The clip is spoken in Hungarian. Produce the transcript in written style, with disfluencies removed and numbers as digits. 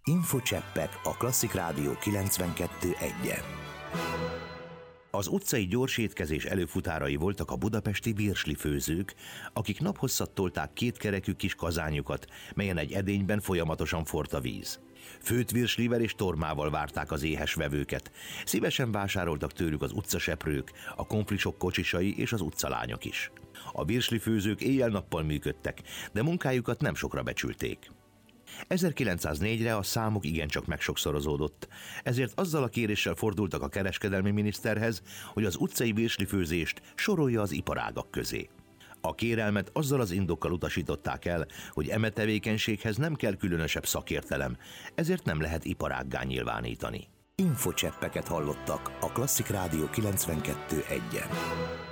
Infocseppek a Klasszik Rádió 92.1-en. Az utcai gyorsétkezés előfutárai voltak a budapesti virslifőzők, akik naphosszat tolták kétkerekű kis kazányukat, melyen egy edényben folyamatosan forrt a víz. Főtt virslivel és tormával várták az éhes vevőket. Szívesen vásároltak tőlük az utcaseprők, a konflisok kocsisai és az utcalányok is. A virslifőzők éjjel-nappal működtek, de munkájukat nem sokra becsülték. 1904-re a számuk igencsak megsokszorozódott, ezért azzal a kéréssel fordultak a kereskedelmi miniszterhez, hogy az utcai virslifőzést sorolja az iparágak közé. A kérelmet azzal az indokkal utasították el, hogy eme tevékenységhez nem kell különösebb szakértelem, ezért nem lehet iparággá nyilvánítani. Infocseppeket hallottak a Klasszik Rádió 92.1-en.